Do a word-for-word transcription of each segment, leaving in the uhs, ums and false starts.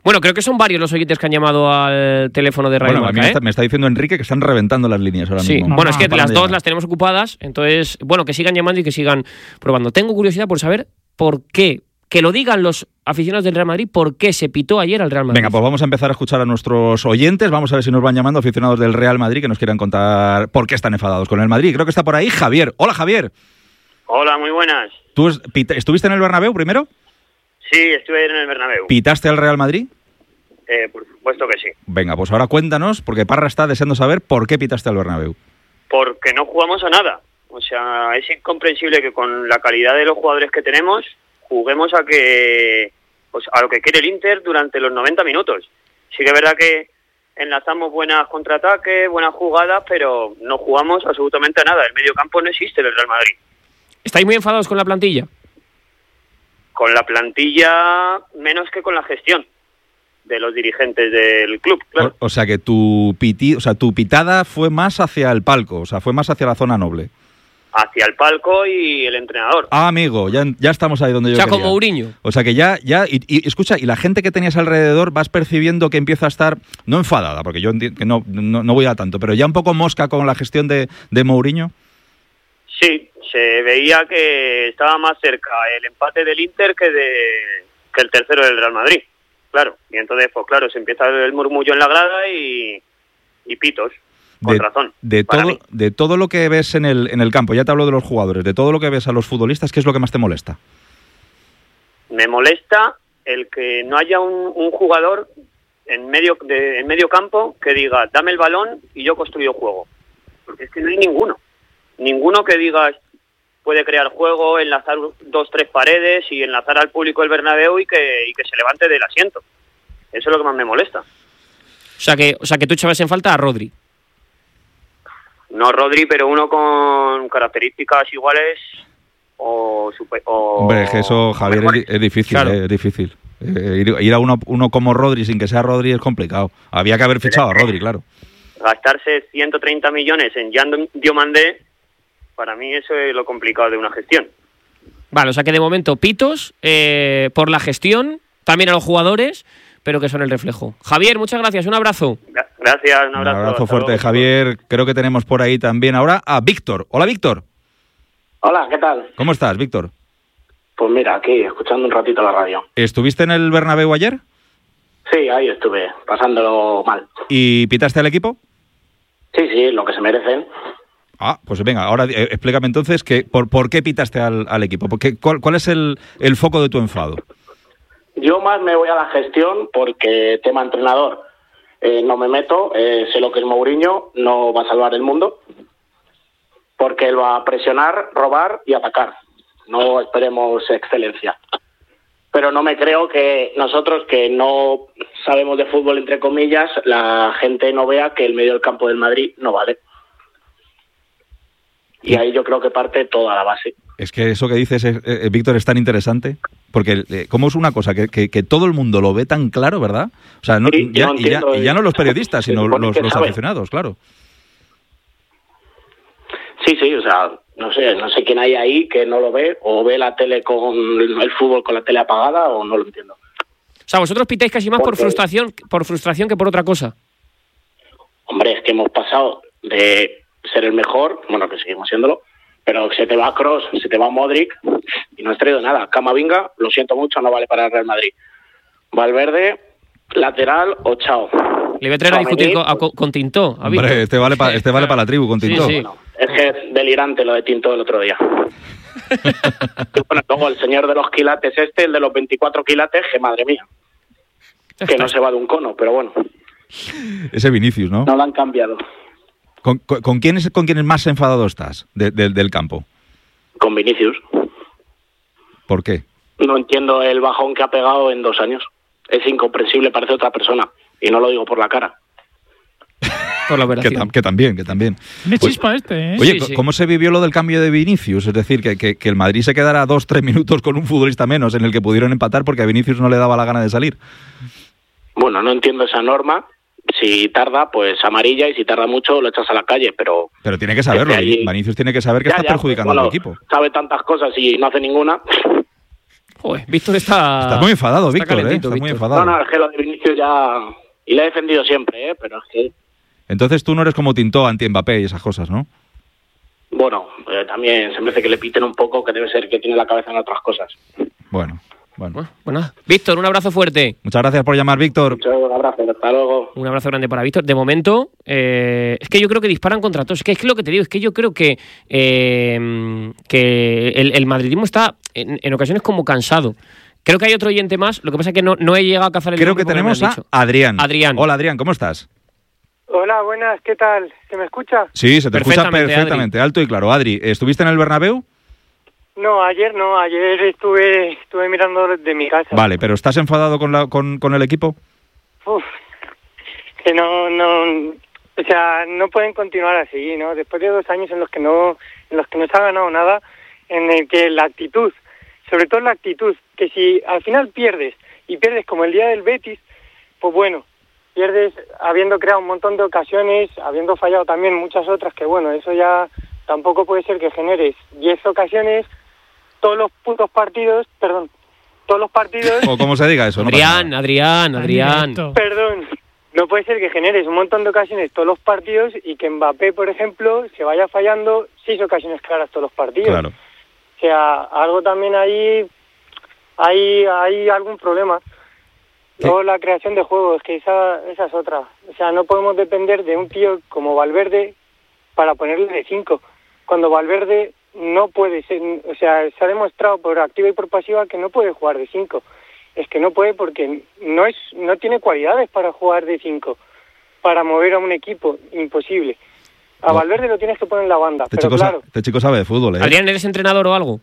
Bueno, creo que son varios los oyentes que han llamado al teléfono de Radio bueno, Marca, a mí me, ¿eh? está, me está diciendo Enrique que están reventando las líneas ahora Sí, mismo. bueno, es que No, las dos llamar. las tenemos ocupadas, entonces, bueno, que sigan llamando y que sigan probando. Tengo curiosidad por saber por qué, que lo digan los aficionados del Real Madrid, por qué se pitó ayer al Real Madrid. Venga, pues vamos a empezar a escuchar a nuestros oyentes. Vamos a ver si nos van llamando aficionados del Real Madrid que nos quieran contar por qué están enfadados con el Madrid. Creo que está por ahí Javier. Hola, Javier. Hola, muy buenas. ¿Tú es- pita- estuviste en el Bernabéu primero? Sí, estuve ayer en el Bernabéu. ¿Pitaste al Real Madrid? Eh, por supuesto que sí. Venga, pues ahora cuéntanos, porque Parra está deseando saber por qué pitaste al Bernabéu. Porque no jugamos a nada. O sea, es incomprensible que con la calidad de los jugadores que tenemos juguemos a que pues, a lo que quiere el Inter durante los noventa minutos. Sí que es verdad que enlazamos buenas contraataques, buenas jugadas, pero no jugamos absolutamente a nada. El medio campo no existe en el Real Madrid. ¿Estáis muy enfadados con la plantilla? Con la plantilla menos que con la gestión de los dirigentes del club, claro. O, o sea que tu piti, o sea, tu pitada fue más hacia el palco, o sea, fue más hacia la zona noble. Hacia el palco y el entrenador. Ah, amigo, ya, ya estamos ahí donde yo O sea, quería. como Mourinho. O sea que ya, ya, y, y escucha, y la gente que tenías alrededor vas percibiendo que empieza a estar, no enfadada, porque yo entiendo que no, no, no voy a tanto, pero ya un poco mosca con la gestión de, de Mourinho. Sí, se veía que estaba más cerca el empate del Inter que de que el tercero del Real Madrid, claro. Y entonces, pues claro, se empieza el murmullo en la grada y, y pitos, con De, razón. de para todo, mí. de todo lo que ves en el, en el campo, ya te hablo de los jugadores, de todo lo que ves a los futbolistas, ¿qué es lo que más te molesta? Me molesta el que no haya un, un jugador en medio de, en medio campo que diga, dame el balón y yo construyo juego. Porque es que no hay ninguno. Ninguno que diga, puede crear juego, enlazar dos, tres paredes y enlazar al público del Bernabéu y que, y que se levante del asiento. Eso es lo que más me molesta. O sea que, o sea que tú echabas en falta a Rodri. No Rodri, pero uno con características iguales o... Super, o Hombre, es que eso, Javier, es, es difícil, Claro. eh, es difícil. Eh, ir, ir a uno, uno como Rodri sin que sea Rodri es complicado. Había que haber fichado a Rodri, claro. Gastarse ciento treinta millones en Jan Diomandé, para mí eso es lo complicado de una gestión. Vale, o sea que de momento pitos eh, por la gestión, también a los jugadores, pero que son el reflejo. Javier, muchas gracias, un abrazo. Gra- Gracias, un Un abrazo. abrazo hasta fuerte, luego. Javier. Creo que tenemos por ahí también ahora a Víctor. Hola, Víctor. Hola, ¿qué tal? ¿Cómo estás, Víctor? Pues mira, aquí, escuchando un ratito la radio. ¿Estuviste en el Bernabéu ayer Sí, ahí estuve, pasándolo mal. y pitaste al equipo? Sí, sí, lo que se merecen. Ah, pues venga, ahora eh, explícame entonces que, por, por qué pitaste al, al equipo. Porque, ¿cuál, ¿Cuál es el, el foco de tu enfado? Yo más me voy a la gestión porque tema entrenador eh, no me meto, eh, sé lo que es Mourinho, no va a salvar el mundo, porque él va a presionar, robar y atacar. No esperemos excelencia. Pero no me creo que nosotros, que no sabemos de fútbol, entre comillas, la gente no vea que el medio del campo del Madrid no vale. Y ahí yo creo que parte toda la base. Es que eso que dices, eh, eh, Víctor, es tan interesante. Porque eh, como es una cosa que, que, que todo el mundo lo ve tan claro, ¿verdad? O sea, no, Sí, ya, no y, ya, entiendo, y ya no los periodistas, se sino supone los, que los saben. aficionados, claro. Sí, sí, o sea, no sé, no sé quién hay ahí que no lo ve, o ve la tele con el fútbol con la tele apagada, o no lo entiendo. O sea, vosotros pitáis casi más por Porque- frustración, por frustración que por otra cosa. Hombre, es que hemos pasado de ser el mejor, bueno, que seguimos siéndolo, pero se te va Kroos, se te va Modric, y no has traído nada. Camavinga, lo siento mucho, no vale para el Real Madrid. Valverde, lateral o chao. Le voy a traer a discutir con, a- con- con Tintó, a Víctor. Hombre, este vale para este vale pa la tribu con Sí, Tintó. sí. Bueno, es que es delirante lo de Tinto del otro día. Y bueno, luego el señor de los quilates este, el de los veinticuatro quilates, que madre mía, Ya que está. no se va de un cono, pero bueno, Ese Vinicius, ¿no? no lo han cambiado. ¿Con, con, con quién es con quién es más enfadado estás de- de- del campo? Con Vinicius. ¿Por qué? No entiendo el bajón que ha pegado en dos años. Es incomprensible, parece otra persona. Y no lo digo por la cara. Por la Que, operación. tam- que también, que también. Tiene Pues- chispa este, ¿eh? Oye, Sí, co- sí. ¿cómo se vivió lo del cambio de Vinicius? Es decir, que, que, que el Madrid se quedara dos, tres minutos con un futbolista menos en el que pudieron empatar porque a Vinicius no le daba la gana de salir. Bueno, no entiendo esa norma. Si tarda, pues amarilla, y si tarda mucho, lo echas a la calle, pero... Pero tiene que saberlo. Es que allí- Vinicius tiene que saber que Ya, está ya, perjudicando bueno, al equipo. sabe tantas cosas y no hace ninguna. Joder, Víctor está... Está muy enfadado, está Víctor, ¿eh? calentito, Está muy Víctor. enfadado. No, no, es que lo de Vinicius ya... Y le he defendido siempre, ¿eh? Pero es que... Entonces tú no eres como Tintó, anti-Mbappé y esas cosas, ¿no? Bueno, eh, también se merece que le piten un poco, que debe ser que tiene la cabeza en otras cosas. Bueno, bueno. Bueno, pues nada. Víctor, un abrazo fuerte. Muchas gracias por llamar, Víctor. Muchos abrazos, hasta luego. Un abrazo grande para Víctor. De momento, eh, es que yo creo que disparan contra todos. Es que es que lo que te digo, es que yo creo que, eh, que el, el madridismo está en, en ocasiones como cansado. Creo que hay otro oyente más, lo que pasa es que no, no he llegado a cazar el Creo nombre que porque me tenemos han a dicho. Adrián. Adrián. Hola, Adrián, ¿cómo estás? Hola, buenas, ¿qué tal? ¿Se me escucha? Sí, se te escucha Perfectamente, perfectamente, alto y claro. Adri, ¿estuviste en el Bernabéu? No, ayer no, ayer estuve estuve mirando desde mi casa. Vale, pero ¿estás enfadado con, la, con, con el equipo? Uf, que no, no, o sea, no pueden continuar así, ¿no? Después de dos años en los que no, en los que no se ha ganado nada, en el que la actitud, sobre todo la actitud, que si al final pierdes, y pierdes como el día del Betis, pues bueno, pierdes habiendo creado un montón de ocasiones, habiendo fallado también muchas otras, que bueno, eso ya tampoco puede ser que generes diez ocasiones, todos los putos partidos, perdón, todos los partidos... O como se diga eso, no pasa Adrián, nada. Adrián, Adrián. Perdón, no puede ser que generes un montón de ocasiones todos los partidos y que Mbappé, por ejemplo, se vaya fallando seis ocasiones claras todos los partidos. Claro. O sea, algo también ahí, hay, hay algún problema. Luego la creación de juegos, que esa, esa es otra. O sea, no podemos depender de un tío como Valverde para ponerle de cinco. Cuando Valverde no puede ser, o sea, se ha demostrado por activa y por pasiva que no puede jugar de cinco. Es que no puede porque no es, no tiene cualidades para jugar de cinco, para mover a un equipo, imposible. A No. Valverde lo tienes que poner en la banda, Este pero chico, sa- claro, este chico sabe de fútbol, ¿eh? Adrián, ¿eres entrenador o algo?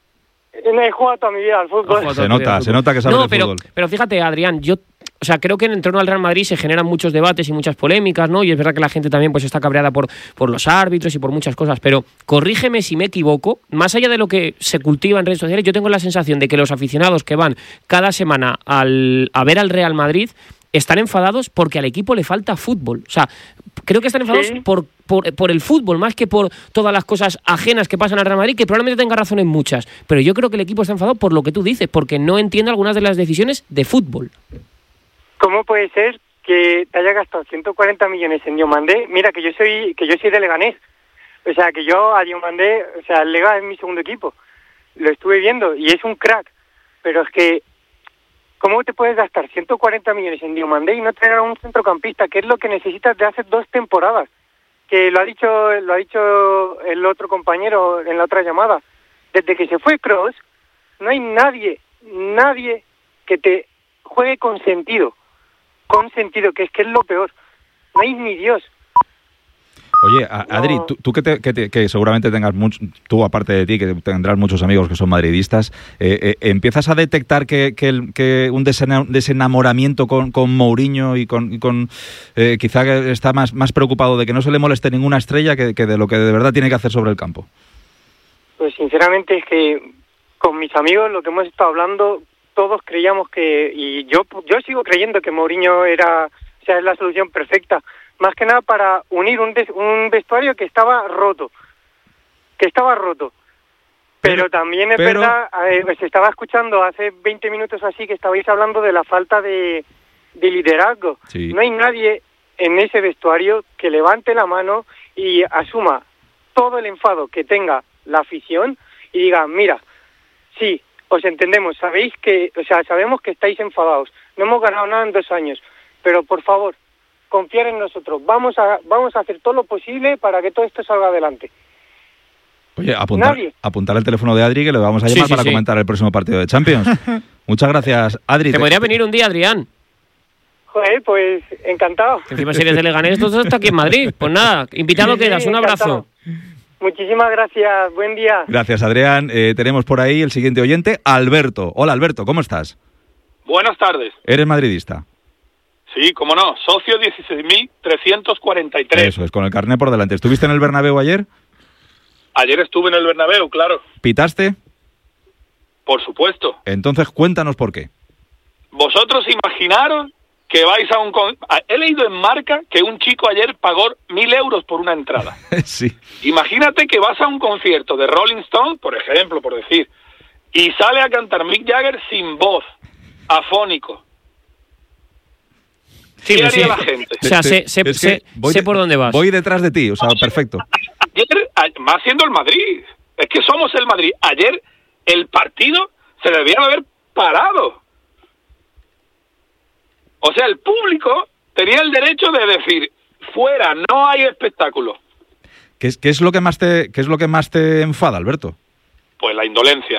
no he jugado toda mi vida al fútbol. Ojo, Se nota, se nota que sabe No, de pero, fútbol. pero fíjate, Adrián, yo, o sea, creo que en torno al Real Madrid se generan muchos debates y muchas polémicas, ¿no? Y es verdad que la gente también pues está cabreada por, por los árbitros y por muchas cosas, pero corrígeme si me equivoco, más allá de lo que se cultiva en redes sociales, yo tengo la sensación de que los aficionados que van cada semana al, a ver al Real Madrid están enfadados porque al equipo le falta fútbol. O sea, creo que están enfadados Sí. por, por, por el fútbol, más que por todas las cosas ajenas que pasan al Real Madrid, que probablemente tenga razón en muchas. Pero yo creo que el equipo está enfadado por lo que tú dices, porque no entiende algunas de las decisiones de fútbol. ¿Cómo puede ser que te haya gastado ciento cuarenta millones en Diomandé? Mira, que yo soy que yo soy de Leganés. O sea, que yo a Diomandé, o sea, el Lega es mi segundo equipo. Lo estuve viendo y es un crack. Pero es que, ¿cómo te puedes gastar ciento cuarenta millones en Diomandé y no tener a un centrocampista, que es lo que necesitas de hace dos temporadas? Que lo ha dicho lo ha dicho el otro compañero en la otra llamada. Desde que se fue Kroos, no hay nadie, nadie que te juegue con sentido. Con sentido, que es que es lo peor. No hay ni Dios. Oye, a- No. Adri, tú, tú que, te- que, te- que seguramente tengas mucho, tú aparte de ti, que tendrás muchos amigos que son madridistas, eh, eh, ¿empiezas a detectar que, que, el- que un desena- desenamoramiento con, con Mourinho y con, y con eh, quizá que está más, más preocupado de que no se le moleste ninguna estrella que, que de lo que de verdad tiene que hacer sobre el campo? Pues sinceramente es que con mis amigos lo que hemos estado hablando, todos creíamos que, y yo yo sigo creyendo que Mourinho era, o sea, es la solución perfecta, más que nada para unir un, des- un vestuario que estaba roto, que estaba roto. Pero, Pero- también es pero- verdad, eh, pues estaba escuchando hace veinte minutos así que estabais hablando de la falta de, de liderazgo. Sí. No hay nadie en ese vestuario que levante la mano y asuma todo el enfado que tenga la afición y diga, mira, sí, os entendemos, sabéis que, o sea, sabemos que estáis enfadados, no hemos ganado nada en dos años, pero por favor, confiar en nosotros, vamos a, vamos a hacer todo lo posible para que todo esto salga adelante. Oye, apuntar, Nadie. apuntar el teléfono de Adri que le vamos a Sí, llamar sí, para sí. comentar el próximo partido de Champions. Muchas gracias, Adri. Te podría venir un día, Adrián. Joder, pues encantado. Que encima si eres de Leganés, todo está aquí en Madrid. Pues nada, invitado Sí, sí, quedas, un abrazo. encantado. Muchísimas gracias, buen día. Gracias, Adrián. Eh, tenemos por ahí el siguiente oyente, Alberto. Hola, Alberto, ¿cómo estás? Buenas tardes. ¿Eres madridista? Sí, cómo no. Socio dieciséis mil trescientos cuarenta y tres. Eso es, con el carné por delante. ¿Estuviste en el Bernabéu ayer? Ayer estuve en el Bernabéu, claro. ¿Pitaste? Por supuesto. Entonces cuéntanos por qué. Vosotros imaginaron que vais a un... con- a- He leído en Marca que un chico ayer pagó mil euros por una entrada. Sí. Imagínate que vas a un concierto de Rolling Stone, por ejemplo, por decir, y sale a cantar Mick Jagger sin voz, afónico. Sí, ¿Qué sí. haría la gente? O sea, sé, sé, Es sé, que voy sé de- por dónde vas. Voy detrás de ti, o sea, perfecto. Ayer, a- más siendo el Madrid, es que somos el Madrid. Ayer el partido se debía haber parado. O sea, el público tenía el derecho de decir, fuera, no hay espectáculo. ¿Qué es, qué es lo que más te, qué es lo que más te enfada, Alberto? Pues la indolencia.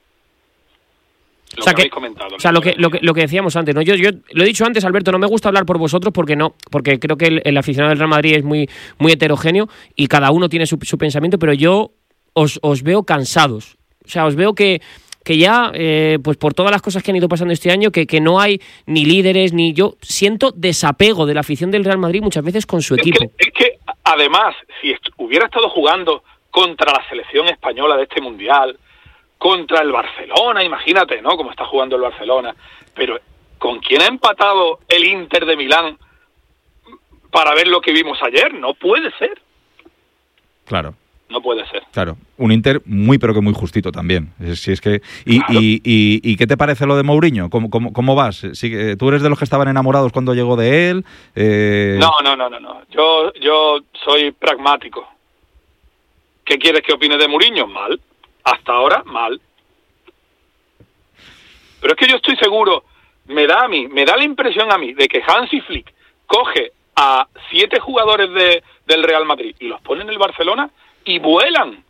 Lo O sea, que que, habéis comentado. o sea lo, que, lo, que, lo que decíamos antes, ¿no? Yo, yo lo he dicho antes, Alberto, no me gusta hablar por vosotros porque no, porque creo que el, el aficionado del Real Madrid es muy, muy heterogéneo y cada uno tiene su, su pensamiento, pero yo os, os veo cansados. O sea, os veo que, que ya, eh, pues por todas las cosas que han ido pasando este año, que, que no hay ni líderes, ni yo siento desapego de la afición del Real Madrid muchas veces con su Es equipo. que, es que, además, si est- hubiera estado jugando contra la selección española de este Mundial, contra el Barcelona, imagínate, ¿no? Como está jugando el Barcelona. Pero, ¿con quién ha empatado el Inter de Milán para ver lo que vimos ayer? No puede ser. Claro. No puede ser. Claro, un Inter muy pero que muy justito también. Es- Si es que y, Claro. y, y, y qué te parece lo de Mourinho? ¿Cómo, cómo, cómo vas? ¿Sí, ¿Tú eres de los que estaban enamorados cuando llegó de él? Eh... No, no, no, no, no. Yo, yo soy pragmático. ¿Qué quieres que opine de Mourinho? Mal. Hasta ahora, mal. Pero es que yo estoy seguro, me da a mí, me da la impresión a mí de que Hansi Flick coge a siete jugadores de, del Real Madrid y los pone en el Barcelona y vuelan.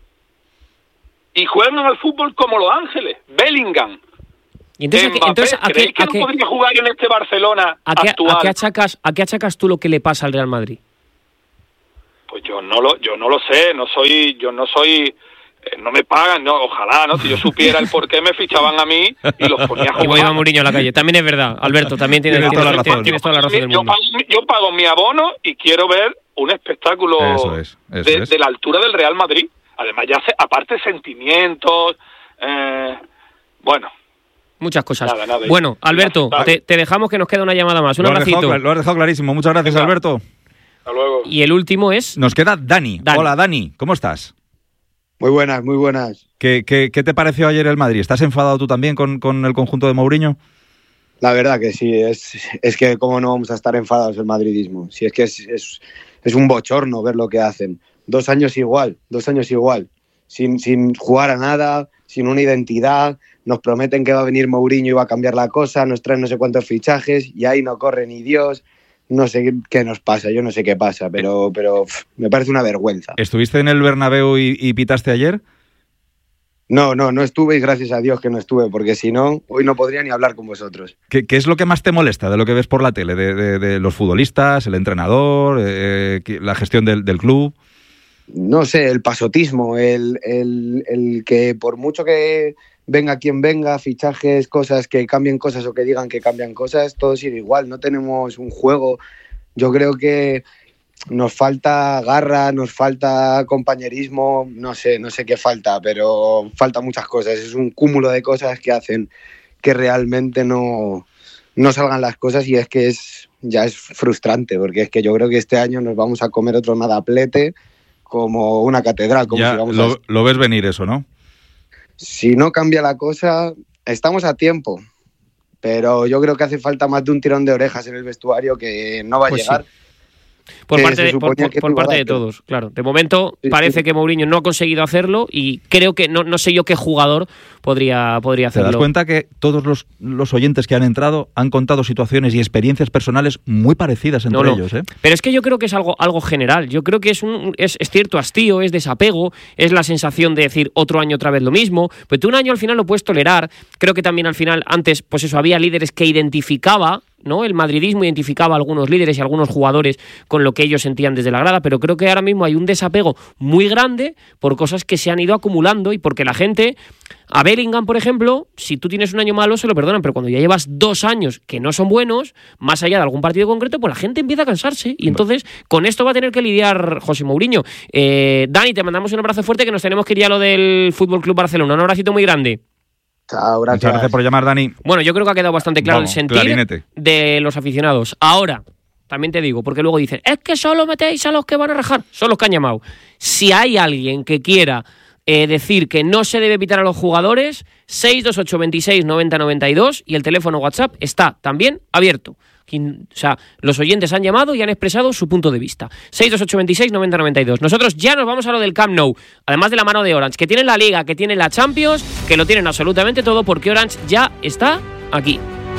Y juegan al fútbol como Los Ángeles, Bellingham. Y entonces, ¿a qué- Mbappé. entonces, ¿a qué, ¿Creéis que a no qué- podría jugar en este Barcelona a qué- actual? a qué achacas, a qué achacas tú lo que le pasa al Real Madrid? Pues yo no lo, yo no lo sé, no soy, yo no soy, eh, no me pagan, no, ojalá, ¿no? Si yo supiera el por qué me fichaban a mí y los ponía a Y voy a jugar. Mourinho a la calle. También es verdad, Alberto, también tienes, Tienes tienes- toda la tienes- razón. tienes toda la razón del yo, mundo. pago, mi- yo pago mi abono y quiero ver un espectáculo Eso es, eso de, es. de la altura del Real Madrid. Además, ya se, aparte sentimientos, eh, bueno. Muchas cosas. Nada, nada. Bueno, Alberto, Vale. te, te dejamos que nos queda una llamada más. Un Lo has, abracito. dejado, cla- lo has dejado clarísimo. Muchas gracias, Venga. Alberto. Hasta luego. Y el último es... Nos queda Dani. Dani. Hola, Dani. ¿Cómo estás? Muy buenas, muy buenas. ¿Qué, qué, qué te pareció ayer el Madrid? ¿Estás enfadado tú también con, con el conjunto de Mourinho? La verdad que sí, es, es que cómo no vamos a estar enfadados el madridismo. Si es que es, es, es un bochorno ver lo que hacen. Dos años igual, dos años igual. Sin, sin jugar a nada, sin una identidad. Nos prometen que va a venir Mourinho y va a cambiar la cosa, nos traen no sé cuántos fichajes y ahí no corre ni Dios. No sé qué, qué nos pasa, yo no sé qué pasa, pero, pero pff, me parece una vergüenza. ¿Estuviste en el Bernabéu y, y pitaste ayer? No, no, no estuve y gracias a Dios que no estuve, porque si no, hoy no podría ni hablar con vosotros. ¿Qué, qué es lo que más te molesta de lo que ves por la tele? ¿De, de, de los futbolistas, el entrenador, eh, que- la gestión del, del club? No sé, el pasotismo, el, el, el que por mucho que venga quien venga, fichajes, cosas, que cambien cosas o que digan que cambian cosas, todo sigue igual, no tenemos un juego. Yo creo que nos falta garra, nos falta compañerismo, no sé, no sé qué falta, pero falta muchas cosas. Es un cúmulo de cosas que hacen que realmente no, no salgan las cosas y es que es ya es frustrante, porque es que yo creo que este año nos vamos a comer otro nadaplete como una catedral. Como Ya si, vamos lo, a... lo ves venir eso, ¿no? si no cambia la cosa, estamos a tiempo, pero yo creo que hace falta más de un tirón de orejas en el vestuario que no va a Pues llegar. sí. Por que parte, se de, por, suponía por- que por iba a parte de dar, pero- todos, claro. De momento Sí, parece sí. que Mourinho no ha conseguido hacerlo y creo que no, no sé yo qué jugador podría, podría ¿Te hacerlo. das cuenta que todos los, los oyentes que han entrado han contado situaciones y experiencias personales muy parecidas entre No, no. ellos? ¿eh? Pero es que yo creo que es algo, algo general. Yo creo que es, un, es, es cierto hastío, es desapego, es la sensación de decir otro año otra vez lo mismo. Pues tú un año al final lo puedes tolerar. Creo que también al final, antes, pues eso, había líderes que identificaba, ¿no? El madridismo identificaba a algunos líderes y a algunos jugadores con lo que ellos sentían desde la grada, pero creo que ahora mismo hay un desapego muy grande por cosas que se han ido acumulando y porque la gente, a Bellingham, por ejemplo, si tú tienes un año malo se lo perdonan, pero cuando ya llevas dos años que no son buenos, más allá de algún partido concreto, pues la gente empieza a cansarse y entonces con esto va a tener que lidiar José Mourinho. Eh, Dani, te mandamos un abrazo fuerte que nos tenemos que ir ya a lo del Fútbol Club Barcelona. Un abracito muy grande. Chao, gracias. Muchas gracias por llamar, Dani. Bueno, yo creo que ha quedado bastante claro Vamos, el sentir clarinete. de los aficionados. Ahora, también te digo, porque luego dicen, es que solo metéis a los que van a rajar, son los que han llamado. Si hay alguien que quiera eh, decir que no se debe pitar a los jugadores, seis dos ocho veintiséis noventa noventa y dos, y el teléfono WhatsApp está también abierto. O sea, los oyentes han llamado y han expresado su punto de vista. seis dos ocho veintiséis noventa noventa y dos. Nosotros ya nos vamos a lo del Camp Nou, además de la mano de Orange, que tienen la Liga, que tienen la Champions, que lo tienen absolutamente todo, porque Orange ya está aquí.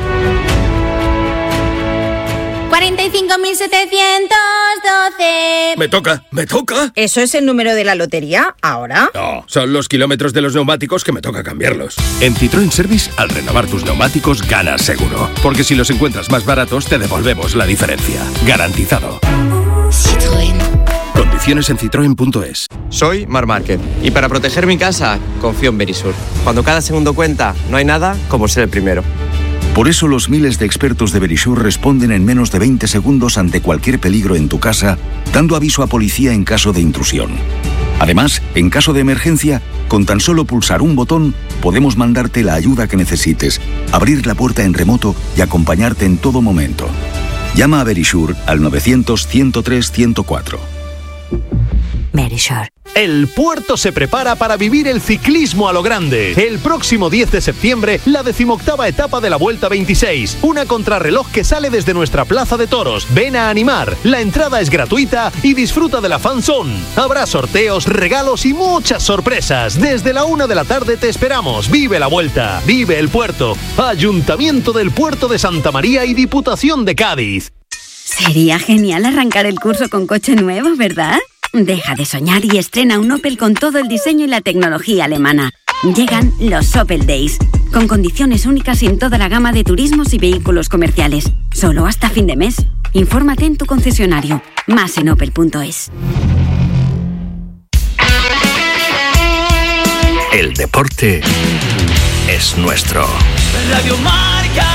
cuarenta y cinco mil setecientos doce. Me toca, me toca. ¿Eso es el número de la lotería ahora? No, son los kilómetros de los neumáticos que me toca cambiarlos. En Citroën Service, al renovar tus neumáticos, ganas seguro. Porque si los encuentras más baratos, te devolvemos la diferencia. Garantizado. Citroën. Condiciones en citroen punto es. Soy Mar Márquez y para proteger mi casa, confío en Verisur. Cuando cada segundo cuenta, no hay nada como ser el primero. Por eso los miles de expertos de Verisur responden en menos de veinte segundos ante cualquier peligro en tu casa, dando aviso a policía en caso de intrusión. Además, en caso de emergencia, con tan solo pulsar un botón, podemos mandarte la ayuda que necesites, abrir la puerta en remoto y acompañarte en todo momento. Llama a Verisur al novecientos, ciento tres, ciento cuatro. Verisur. El puerto se prepara para vivir el ciclismo a lo grande. El próximo diez de septiembre, la decimoctava etapa de la Vuelta veintiséis. Una contrarreloj que sale desde nuestra plaza de toros. Ven a animar. La entrada es gratuita y disfruta de la fan zone. Habrá sorteos, regalos y muchas sorpresas. Desde la una de la tarde te esperamos. Vive la Vuelta. Vive el puerto. Ayuntamiento del Puerto de Santa María y Diputación de Cádiz. Sería genial arrancar el curso con coche nuevo, ¿verdad? Deja de soñar y estrena un Opel con todo el diseño y la tecnología alemana. Llegan los Opel Days, con condiciones únicas en toda la gama de turismos y vehículos comerciales. Solo hasta fin de mes. Infórmate en tu concesionario. Más en opel punto es. El deporte es nuestro. Radio Marca.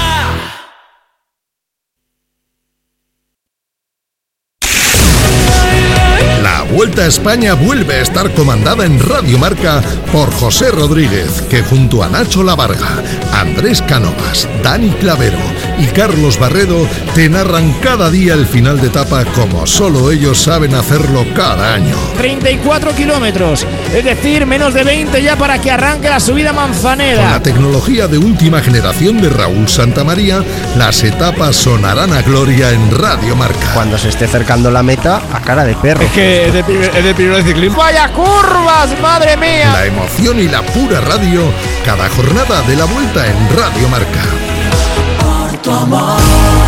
La Vuelta a España vuelve a estar comandada en Radio Marca por José Rodríguez, que junto a Nacho Lavarga, Andrés Cánovas, Dani Clavero y Carlos Barredo te narran cada día el final de etapa como solo ellos saben hacerlo cada año. treinta y cuatro kilómetros, es decir, menos de veinte ya para que arranque la subida Manzanera. Con la tecnología de última generación de Raúl Santamaría, las etapas sonarán a gloria en Radio Marca. Cuando se esté acercando la meta, a cara de perro. Es que es de, es de primer ciclismo. ¡Vaya curvas, madre mía! La emoción y la pura radio, cada jornada de la Vuelta en Radio Marca. Por tu amor.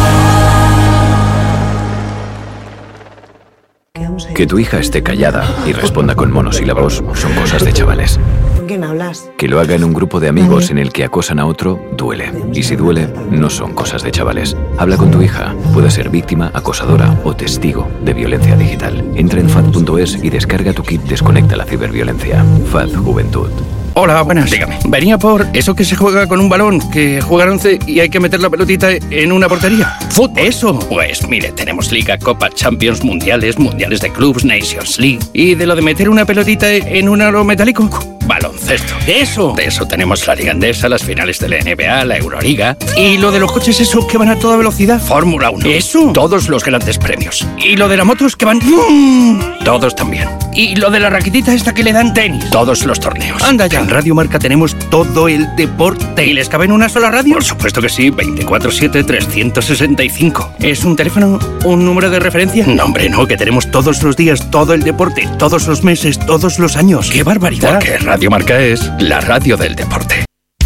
Que tu hija esté callada y responda con monosílabos son cosas de chavales. ¿Con quién hablas? Que lo haga en un grupo de amigos en el que acosan a otro, duele. Y si duele, no son cosas de chavales. Habla con tu hija. Puede ser víctima, acosadora o testigo de violencia digital. Entra en F A D punto es y descarga tu kit Desconecta la ciberviolencia. F A D Juventud. Hola, buenas. Dígame. Venía por eso que se juega con un balón, que juegan once y hay que meter la pelotita en una portería. ¿Fútbol? Eso. Pues mire, tenemos Liga, Copa, Champions, Mundiales, Mundiales de Clubs, Nations League. ¿Y de lo de meter una pelotita en un aro metálico? Baloncesto. Eso. De eso tenemos la Liga Endesa, las finales de la N B A, la Euroliga. ¿Y lo de los coches eso que van a toda velocidad? Fórmula uno. Eso. Todos los grandes premios. ¿Y lo de las motos que van? Todos también. ¿Y lo de la raquetita esta que le dan tenis? Todos los torneos. Anda ya. En Radio Marca tenemos todo el deporte. ¿Y les cabe en una sola radio? Por supuesto que sí, veinticuatro siete trescientos sesenta y cinco. ¿Es un teléfono, un número de referencia? No, hombre, no, que tenemos todos los días todo el deporte, todos los meses, todos los años. ¡Qué barbaridad! Porque Radio Marca es la radio del deporte.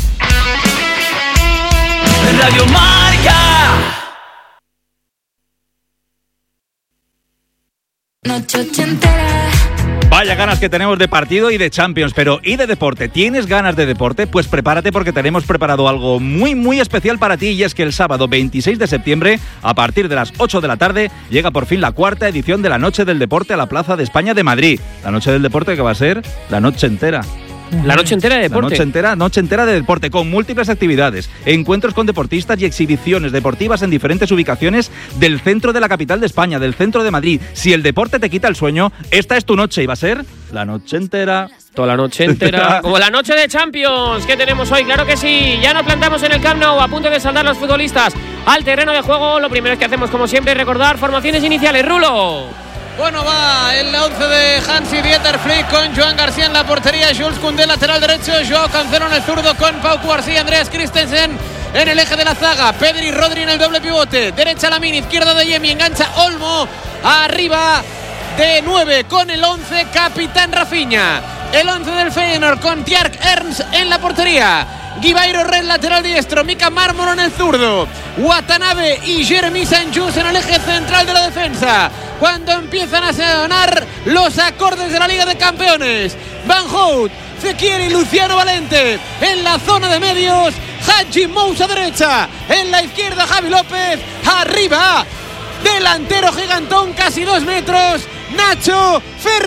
Radio Marca. Noche ochentera. Vaya ganas que tenemos de partido y de Champions, pero ¿y de deporte? ¿Tienes ganas de deporte? Pues prepárate porque tenemos preparado algo muy muy especial para ti, y es que el sábado veintiséis de septiembre, a partir de las ocho de la tarde, llega por fin la cuarta edición de la Noche del Deporte a la Plaza de España de Madrid. La Noche del Deporte que va a ser la noche entera. La noche entera de deporte. La noche entera, noche entera de deporte, con múltiples actividades, encuentros con deportistas y exhibiciones deportivas en diferentes ubicaciones del centro de la capital de España, del centro de Madrid. Si el deporte te quita el sueño, esta es tu noche y va a ser la noche entera. Toda la noche entera. Como la noche de Champions que tenemos hoy, claro que sí. Ya nos plantamos en el Camp Nou, a punto de saltar los futbolistas al terreno de juego. Lo primero que hacemos, como siempre, es recordar formaciones iniciales. Rulo. Bueno, va el once de Hansi Dieter Flick con Joan García en la portería, Jules Koundé lateral derecho, Joao Cancelo en el zurdo con Pau Cubarsí, Andreas Christensen en el eje de la zaga, Pedri y Rodri en el doble pivote, derecha Lamine, izquierda de Yemi, engancha Olmo, arriba de nueve con el once, capitán Rafinha, el once del Feyenoord con Tjark Ernst en la portería, Guibairo Ren lateral diestro, Mika Marmoro en el zurdo, Watanabe y Jeremy Sanchus en el eje central de la defensa. Cuando empiezan a sonar los acordes de la Liga de Campeones, Van Hout, Fekir y Luciano Valente en la zona de medios, Haji Moussa derecha, en la izquierda Javi López, arriba, delantero gigantón, casi dos metros, Nacho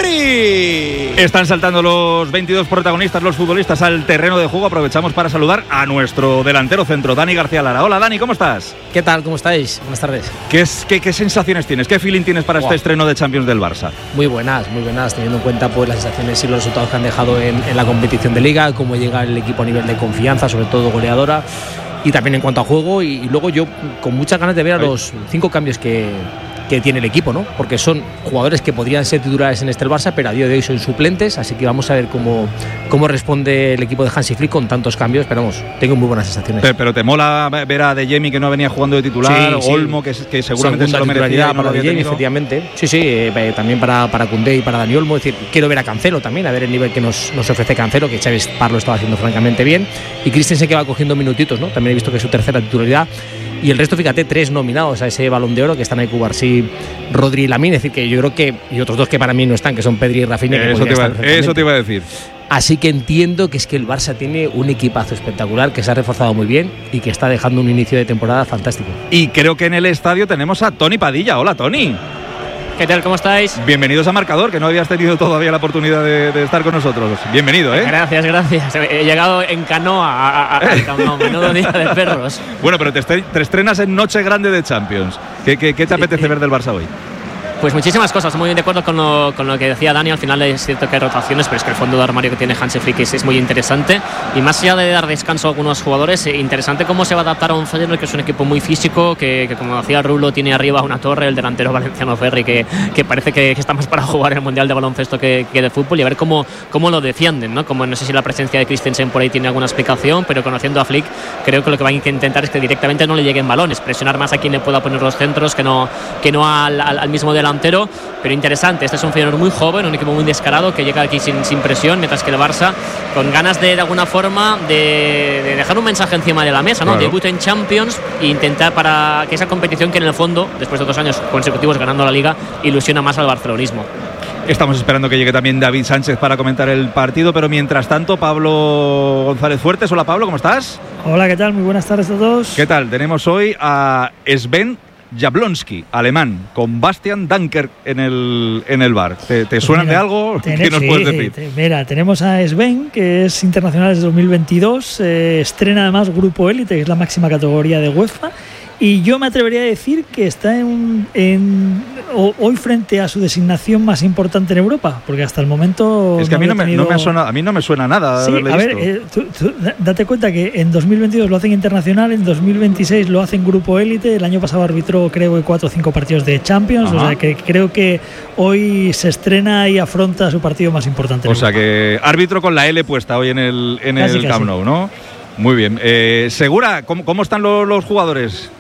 Ferri. Están saltando los veintidós protagonistas, los futbolistas, al terreno de juego. Aprovechamos para saludar a nuestro delantero centro, Dani García Lara. Hola Dani, ¿cómo estás? ¿Qué tal? ¿Cómo estáis? Buenas tardes. ¿Qué, es, qué, qué sensaciones tienes? ¿Qué feeling tienes para wow. este estreno de Champions del Barça? Muy buenas, muy buenas, teniendo en cuenta pues, las sensaciones y los resultados que han dejado en, en la competición de Liga, cómo llega el equipo a nivel de confianza, sobre todo goleadora, y también en cuanto a juego. Y, y luego yo con muchas ganas de ver a los cinco cambios que... que tiene el equipo, ¿no? Porque son jugadores que podrían ser titulares en este el Barça, pero a día de hoy son suplentes, así que vamos a ver cómo, cómo responde el equipo de Hansi Flick con tantos cambios, pero vamos, tengo muy buenas sensaciones. Pero, pero te mola ver a De Jemi, que no venía jugando de titular, sí, sí. Olmo, que, que seguramente se lo merecía. Para De Jemi, efectivamente. Sí, sí, eh, también para, para Koundé y para Dani Olmo. Es decir, quiero ver a Cancelo también, a ver el nivel que nos, nos ofrece Cancelo, que Xavi Parlo estaba haciendo francamente bien, y Christensen, que va cogiendo minutitos, ¿no? También he visto que es su tercera titularidad. Y el resto, fíjate, tres nominados a ese Balón de Oro, que están ahí Cubarsí, Rodri y Lamine. Es decir, que yo creo que, y otros dos que para mí no están, que son Pedri y Rafinha. Eh, que eso, te iba, eso te iba a decir. Así que entiendo que es que el Barça tiene un equipazo espectacular, que se ha reforzado muy bien y que está dejando un inicio de temporada fantástico. Y creo que en el estadio tenemos a Tony Padilla. Hola, Tony. ¿Qué tal? ¿Cómo estáis? Bienvenidos a Marcador, que no habías tenido todavía la oportunidad de, de estar con nosotros. Bienvenido, ¿eh? Gracias, gracias. He llegado en canoa a, a, a Camp Nou, menudo día de perros. Bueno, pero te, te estrenas en Noche Grande de Champions. ¿Qué, qué, qué te apetece ver del Barça hoy? Pues muchísimas cosas, muy bien de acuerdo con lo, con lo que decía Dani. Al final es cierto que hay rotaciones, pero es que el fondo de armario que tiene Hansi Flick es, es muy interesante. Y más allá de dar descanso a algunos jugadores, eh, interesante cómo se va a adaptar a un Feyenoord, que es un equipo muy físico, que, que como decía Rulo, tiene arriba una torre, el delantero valenciano Ferri, que, que parece que, que está más para jugar el Mundial de Baloncesto que, que de fútbol, y a ver cómo, cómo lo defienden, ¿no? Como no sé si la presencia de Christensen por ahí tiene alguna explicación, pero conociendo a Flick, creo que lo que van a intentar es que directamente no le lleguen balones, presionar más a quien le pueda poner los centros que no, que no al, al, al mismo delantero. Pero interesante, este es un Feyenoord muy joven, un equipo muy descarado que llega aquí sin, sin presión, mientras que el Barça con ganas de de alguna forma de, de dejar un mensaje encima de la mesa, ¿no? Claro. Debut en Champions e intentar para que esa competición, que en el fondo, después de dos años consecutivos ganando la Liga, ilusiona más al barcelonismo. Estamos esperando que llegue también David Sánchez para comentar el partido, pero mientras tanto, Pablo González Fuertes. Hola Pablo, ¿cómo estás? Hola, ¿qué tal? Muy buenas tardes a todos. ¿Qué tal? Tenemos hoy a Sven Jablonski, alemán, con Bastian Dankert en el, en el bar. ¿Te, te suenan mira, de algo? Tener, ¿Qué nos sí, puedes decir? Te, mira, tenemos a Sven, que es internacional desde dos mil veintidós, eh, estrena además Grupo Élite, que es la máxima categoría de UEFA, y yo me atrevería a decir que está en, en o, hoy frente a su designación más importante en Europa, porque hasta el momento es que no a mí no me, tenido... no me suena, a mí no me suena nada. Sí, a ver, eh, tú, tú, date cuenta que en dos mil veintidós lo hacen internacional, en dos mil veintiséis lo hacen Grupo Élite, el año pasado arbitró creo que cuatro o cinco partidos de Champions. Ajá. O sea que creo que hoy se estrena y afronta su partido más importante. O sea que árbitro con la L puesta hoy en el, en el Camp Nou, ¿no? Muy bien. Eh, Segura, ¿cómo, cómo están los, los jugadores?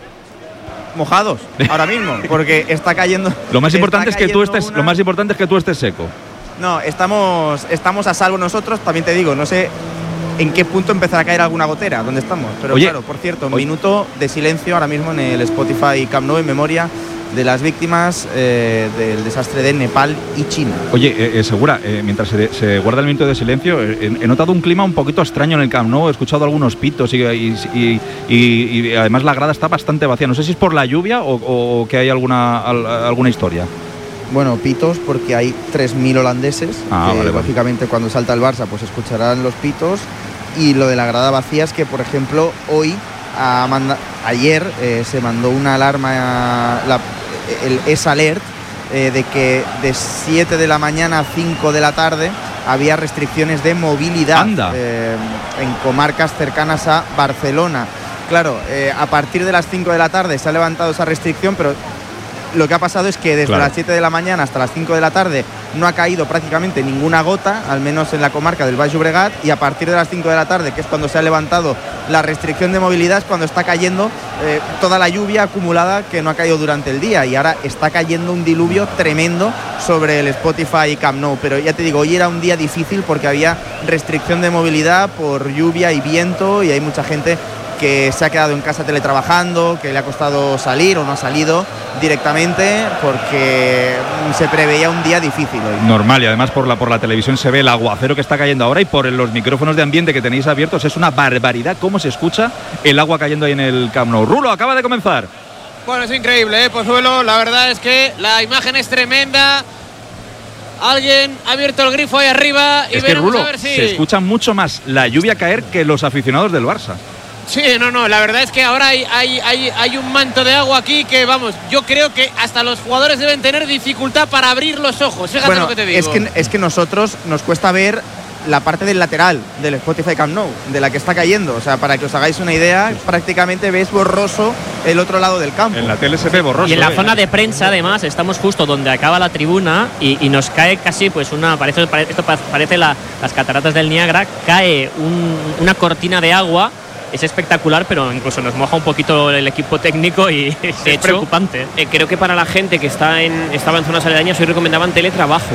Mojados ahora mismo, porque está cayendo. Lo más importante es que tú estés, una... lo más importante es que tú estés seco. No, estamos, estamos a salvo nosotros. También te digo, no sé en qué punto empezará a caer alguna gotera donde estamos. Pero oye, claro, por cierto, un minuto de silencio ahora mismo en el Spotify Camp Nou en memoria de las víctimas eh, del desastre de Nepal y China. Oye, eh, eh, Segura, eh, mientras se, se guarda el minuto de silencio, eh, he notado un clima un poquito extraño en el Camp Nou, he escuchado algunos pitos y, y, y, y, y además la grada está bastante vacía. No sé si es por la lluvia o, o que hay alguna, al, alguna historia. Bueno, pitos porque hay tres mil holandeses, ah, que vale, lógicamente vale. Cuando salta el Barça pues escucharán los pitos, y lo de la grada vacía es que, por ejemplo, hoy, a manda, ayer eh, se mandó una alarma, la, el E S Alert, eh, de que de siete de la mañana a cinco de la tarde había restricciones de movilidad eh, en comarcas cercanas a Barcelona. Claro, eh, a partir de las cinco de la tarde se ha levantado esa restricción, pero lo que ha pasado es que desde Claro. las siete de la mañana hasta las cinco de la tarde no ha caído prácticamente ninguna gota, al menos en la comarca del Baix Llobregat, y a partir de las cinco de la tarde, que es cuando se ha levantado la restricción de movilidad, es cuando está cayendo eh, toda la lluvia acumulada que no ha caído durante el día, y ahora está cayendo un diluvio tremendo sobre el Spotify Camp Nou. Pero ya te digo, hoy era un día difícil porque había restricción de movilidad por lluvia y viento, y hay mucha gente que se ha quedado en casa teletrabajando, que le ha costado salir o no ha salido directamente porque se preveía un día difícil hoy. Normal, y además por la, por la televisión se ve el aguacero que está cayendo ahora, y por los micrófonos de ambiente que tenéis abiertos es una barbaridad cómo se escucha el agua cayendo ahí en el Camp Nou. Rulo, acaba de comenzar. Bueno, es increíble, ¿eh, Pozuelo? La verdad es que la imagen es tremenda. Alguien ha abierto el grifo ahí arriba y Es que, veremos Rulo, a ver si... se escucha mucho más la lluvia caer que los aficionados del Barça. Sí, no, no, la verdad es que ahora hay, hay, hay, hay un manto de agua aquí que, vamos, yo creo que hasta los jugadores deben tener dificultad para abrir los ojos. Fíjate Bueno, lo que te digo. es que, es que nosotros nos cuesta ver la parte del lateral del Spotify Camp Nou, de la que está cayendo. O sea, para que os hagáis una idea, prácticamente ves borroso el otro lado del campo. En la tele se ve borroso. Y en la ¿eh? zona de prensa, además, estamos justo donde acaba la tribuna y, y nos cae casi, pues, una. Parece, esto parece la, las cataratas del Niágara. Cae un, una cortina de agua. Es espectacular, pero incluso nos moja un poquito el equipo técnico y es De hecho, preocupante. Eh, creo que para la gente que está en, estaba en zonas aledañas hoy recomendaban teletrabajo.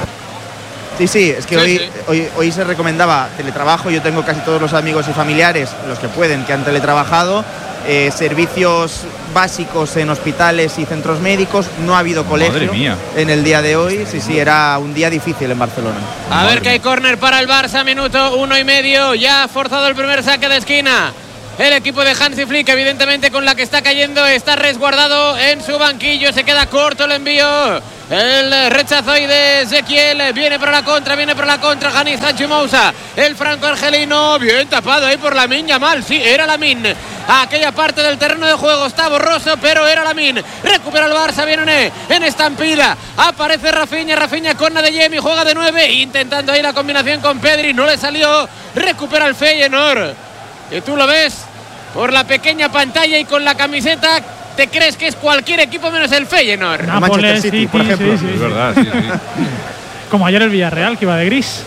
Sí, sí, es que Sí, hoy, sí. hoy hoy se recomendaba teletrabajo. Yo tengo casi todos los amigos y familiares, los que pueden, que han teletrabajado. Eh, servicios básicos en hospitales y centros médicos. No ha habido colegio Madre mía. en el día de hoy. Sí, sí, era un día difícil en Barcelona. A ver que hay córner para el Barça, minuto uno y medio. Ya ha forzado el primer saque de esquina. El equipo de Hansi Flick, evidentemente con la que está cayendo, está resguardado en su banquillo. Se queda corto el envío. El rechazo ahí de Ezequiel. Viene para la contra, viene para la contra. Janis Hachimousa, el franco-argelino. Bien tapado ahí por Lamine Yamal. Sí, era Lamine. Aquella parte del terreno de juego está borroso, pero era Lamine. Recupera el Barça, viene en estampida. Aparece Rafinha, Rafinha con Adeyemi. Juega de nueve, intentando ahí la combinación con Pedri. No le salió. Recupera el Feyenoord. Y tú lo ves por la pequeña pantalla y con la camiseta. ¿Te crees que es cualquier equipo menos el Feyenoord? Nápoles, City, por ejemplo. sí, sí, Es sí. verdad, sí, sí. Como ayer el Villarreal, que iba de gris.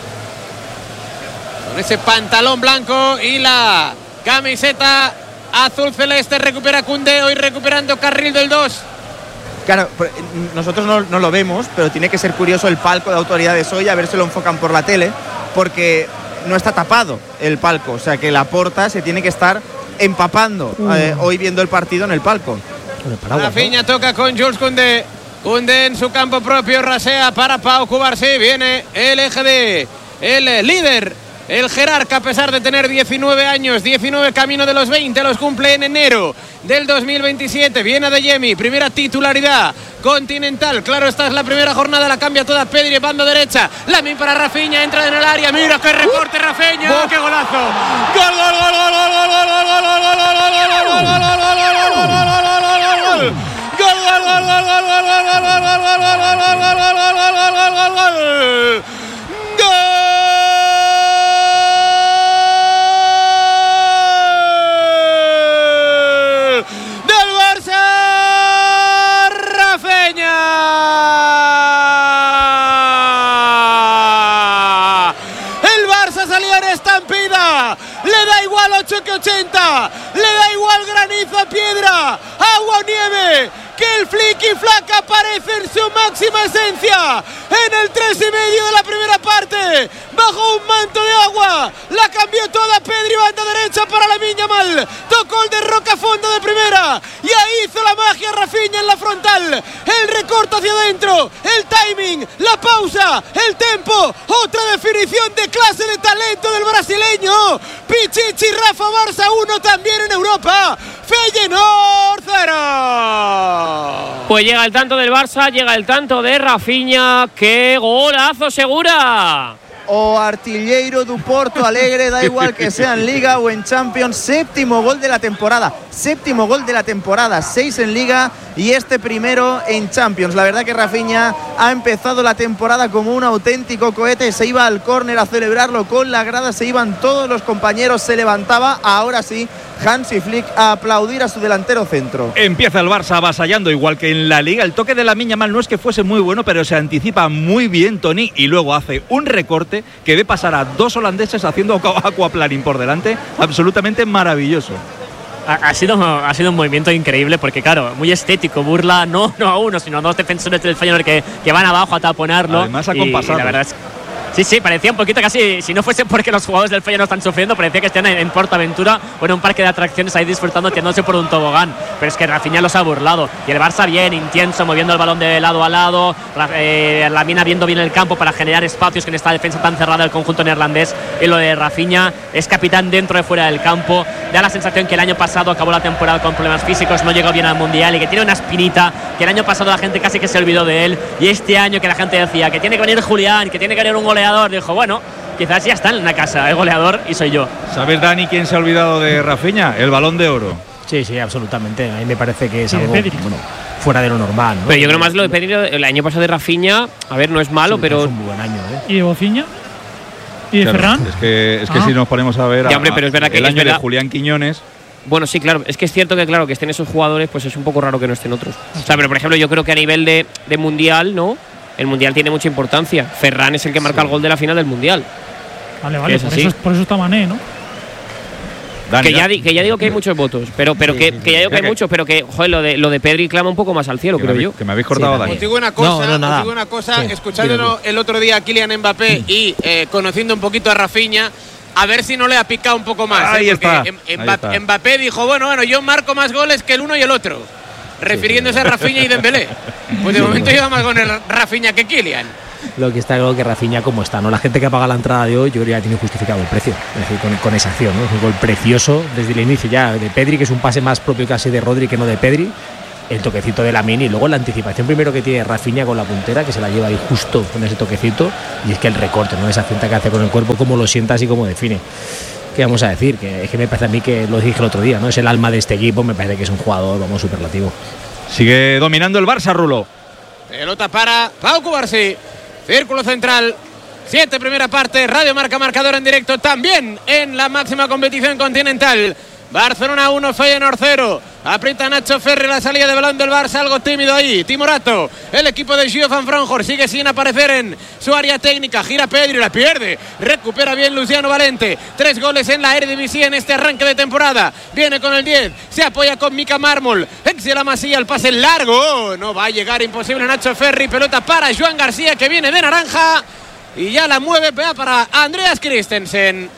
Con ese pantalón blanco y la camiseta azul celeste. Recupera Koundé, hoy recuperando carril del dos. Claro, pero, eh, nosotros no, no lo vemos, pero tiene que ser curioso el palco de autoridades hoy, a ver si lo enfocan por la tele, porque no está tapado el palco. O sea que la Porta se tiene que estar empapando eh, hoy viendo el partido en el palco. Rafinha toca con Jules Koundé. Koundé en su campo propio, rasea para Pau Cubarsí. Viene el eje de el líder, el jerarca, a pesar de tener diecinueve años, diecinueve camino de los veinte, los cumple en enero del dos mil veintisiete. Viene Adeyemi, primera titularidad continental. Claro, esta es la primera jornada, la cambia toda Pedri, banda derecha. Lamine para Rafinha, entra en el área. Mira qué recorte Rafinha, qué golazo. Gol, gol, gol, gol, gol, gol, gol, gol, gol, gol, gol, gol, gol, gol, gol, gol, gol, gol. Gol, gol, gol, gol, gol, gol, gol, gol, gol, gol, gol, gol, gol, gol, gol, gol, gol, gol, gol. ¡Gol! ¡Del Barça! ¡Rafinha! El Barça salía en estampida. Le da igual ocho que ochenta. Le da igual granizo a piedra, agua o nieve, que el Flicky Flack aparece en su máxima esencia en el tres y medio de la primera parte, bajo un manto de agua. La cambió toda Pedri, banda derecha para Lamine Yamal. Tocó el de Roca fondo de primera y ahí hizo la magia Rafinha en la frontal. El recorte hacia adentro, el timing, la pausa, el tempo. Otra definición de clase de talento del brasileño. Pichichi, Rafa, Barça uno también en Europa. Feyenoord cero. Pues llega el tanto del Barça, llega el tanto de Rafinha. ¡Qué golazo, Segura! O Artilleiro do Porto Alegre, da igual que sea en Liga o en Champions, séptimo gol de la temporada. séptimo gol de la temporada, seis en Liga y este primero en Champions. La verdad que Rafinha ha empezado la temporada como un auténtico cohete, se iba al córner a celebrarlo con la grada, se iban todos los compañeros, se levantaba, ahora sí, Hansi Flick a aplaudir a su delantero centro. Empieza el Barça avasallando igual que en la Liga. El toque de Lamine Yamal no es que fuese muy bueno, pero se anticipa muy bien Toni y luego hace un recorte que ve pasar a dos holandeses haciendo aquaplaning por delante, absolutamente maravilloso. Ha, ha, sido, ha sido un movimiento increíble porque, claro, muy estético, burla no, no a uno, sino a dos defensores del Feyenoord que, que van abajo a taponarlo. Además acompasado. Y, y la verdad es Sí, sí, parecía un poquito casi, si no fuese porque los jugadores del Feyenoord están sufriendo, parecía que están en, en PortAventura o en un parque de atracciones ahí disfrutando, tirándose por un tobogán. Pero es que Rafinha los ha burlado. Y el Barça bien, intenso, moviendo el balón de lado a lado. Eh, Lamine viendo bien el campo para generar espacios en esta defensa tan cerrada del conjunto neerlandés. Y lo de Rafinha, es capitán dentro y fuera del campo. Da la sensación que el año pasado acabó la temporada con problemas físicos, no llegó bien al Mundial y que tiene una espinita, que el año pasado la gente casi que se olvidó de él. Y este año que la gente decía que tiene que venir Julián, que tiene que venir un goleador, dijo, bueno, quizás ya está en la casa el goleador y soy yo. ¿Sabes, Dani, quién se ha olvidado de Rafinha? El Balón de Oro. Sí, sí, absolutamente. A mí me parece que es algo bueno, fuera de lo normal, ¿no? Pero yo creo más lo de Pedri el año pasado de Rafinha, a ver, no es malo, sí, pero es un muy buen año, ¿eh? ¿Y de Bofiña? ¿Y de claro, Ferran? Es que, es que ah. si nos ponemos a ver a, ya, hombre, pero es verdad que el es año verdad. de Julián Quiñones. Bueno, sí, claro, es que es cierto que claro que estén esos jugadores, pues es un poco raro que no estén otros. O sea, pero por ejemplo, yo creo que a nivel de, de mundial, ¿no? El mundial tiene mucha importancia. Ferran es el que marca sí. el gol de la final del mundial. Vale, vale, por eso, por eso está Mané, ¿no? Dani, que, ya di, que ya digo que hay muchos votos, pero pero sí, que, sí, que ya digo que hay que muchos, pero que joder, lo de lo de Pedri clama un poco más al cielo, que creo me, yo. Que me habéis cortado, sí, Dani. Os digo una cosa, no, no, os digo una cosa, sí, escuchándolo el otro día a Kylian Mbappé y eh, conociendo un poquito a Rafinha, a ver si no le ha picado un poco más. Ahí ¿eh? está. Mbappé, Ahí está. Mbappé dijo, bueno, bueno, yo marco más goles que el uno y el otro, refiriéndose a Rafinha y Dembélé. Pues de momento lleva más goles Rafinha que Kylian. Lo que está claro que Rafinha como está, ¿no? La gente que paga la entrada de hoy, yo creo que ya tiene justificado el precio, es decir, con, con esa acción, ¿no? Es un gol precioso desde el inicio ya de Pedri, que es un pase más propio casi de Rodri que no de Pedri, el toquecito de Lamine y luego la anticipación primero que tiene Rafinha con la puntera, que se la lleva ahí justo con ese toquecito, y es que el recorte, ¿no? Esa cinta que hace con el cuerpo, cómo lo sienta así como define. ¿Qué vamos a decir? Que es que me parece a mí que lo dije el otro día, ¿no? Es el alma de este equipo, me parece que es un jugador, vamos, superlativo. Sigue dominando el Barça, Rulo. Pelota para Pau Cubarsí. Círculo central, siete primera parte, Radio Marca marcador en directo también en la máxima competición continental. Barcelona uno, Feyenoord cero. Aprieta Nacho Ferri la salida de balón del Barça, algo tímido ahí. Timorato, el equipo de Gio Van Fronjor sigue sin aparecer en su área técnica. Gira Pedri, la pierde. Recupera bien Luciano Valente. Tres goles en la Eredivisie en este arranque de temporada. Viene con el diez, se apoya con Mika Mármol. Ex de la Masía, el pase largo. No va a llegar, imposible Nacho Ferri. Pelota para Joan García, que viene de naranja. Y ya la mueve para Andreas Christensen.